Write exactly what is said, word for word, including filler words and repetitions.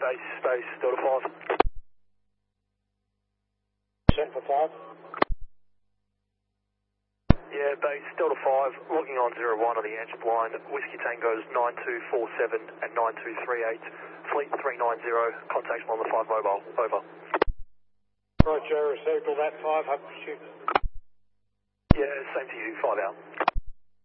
base, base, Delta five. Set for five. Yeah, base, Delta five, logging on zero one on the Antrim line, Whiskey Tango's nine two four seven and nine two three eight, Fleet three nine zero, contacts on the five mobile, over. Right, Joe, received all that five, hope to shoot. Yeah, same to you, five out.